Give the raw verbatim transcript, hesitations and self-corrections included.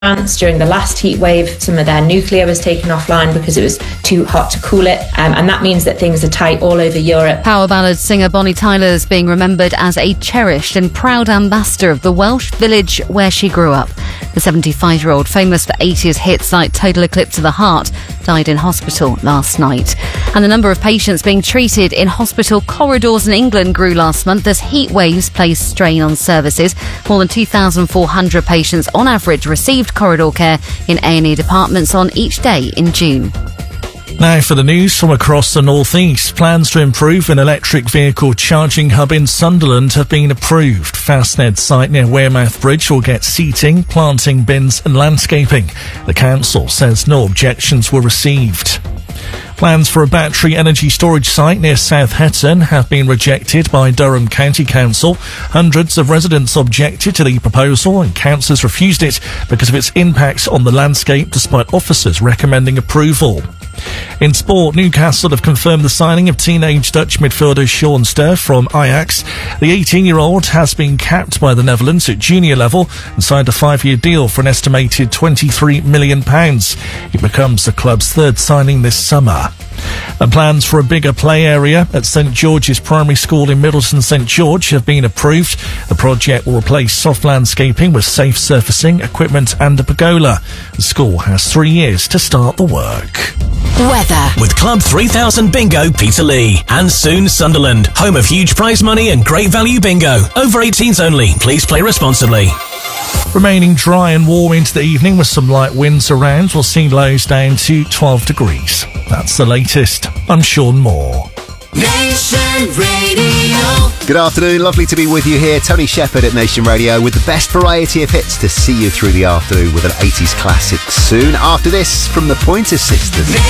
France, during the last heat wave, some of their nuclear was taken offline because it was too hot to cool it, um, and that means that things are tight all over Europe. Power ballad singer Bonnie Tyler is being remembered as a cherished and proud ambassador of the Welsh village where she grew up. The seventy-five-year-old, famous for eighties hits like Total Eclipse of the Heart, died in hospital last night. And the number of patients being treated in hospital corridors in England grew last month as heat waves placed strain on services. More than two thousand four hundred patients on average received corridor care in A and E departments on each day in June. Now for the news from across the North East. Plans to improve an electric vehicle charging hub in Sunderland have been approved. Fastned's site near Wearmouth Bridge will get seating, planting bins and landscaping. The council says no objections were received. Plans for a battery energy storage site near South Hetton have been rejected by Durham County Council. Hundreds of residents objected to the proposal and councillors refused it because of its impacts on the landscape, despite officers recommending approval. In sport, Newcastle have confirmed the signing of teenage Dutch midfielder Sean Ster from Ajax. The eighteen-year-old has been capped by the Netherlands at junior level and signed a five-year deal for an estimated twenty-three million pounds. He becomes the club's third signing this summer. And plans for a bigger play area at St George's Primary School in Middleton St George have been approved. The project will replace soft landscaping with safe surfacing, equipment and a pergola. The school has three years to start the work. Weather. With Club three thousand Bingo Peterlee and soon Sunderland, home of huge prize money and great value bingo. Over eighteens only. Please play responsibly. Remaining dry and warm into the evening with some light winds around. We'll see lows down to twelve degrees. That's the latest. I'm Sean Moore. Nation Radio. Good afternoon, lovely to be with you here. Tony Shepherd at Nation Radio with the best variety of hits to see you through the afternoon with an eighties classic soon. After this, from the Pointer Sisters.